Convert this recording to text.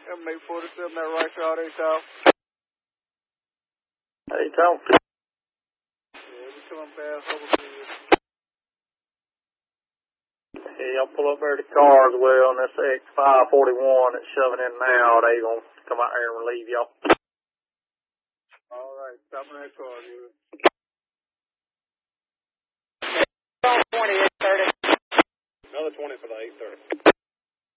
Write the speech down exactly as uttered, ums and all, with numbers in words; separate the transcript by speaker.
Speaker 1: M eight forty-seven, that right shot, eight Tom.
Speaker 2: Hey, Tom.
Speaker 1: Yeah, we coming past over here.
Speaker 2: Hey, y'all pull up there to the car as well, and this X five forty-one that's shoving in now. They gonna come out here and relieve y'all.
Speaker 1: All right, stop in that car, dude.
Speaker 3: twenty-eight thirty.
Speaker 1: Another twenty for the eight thirty.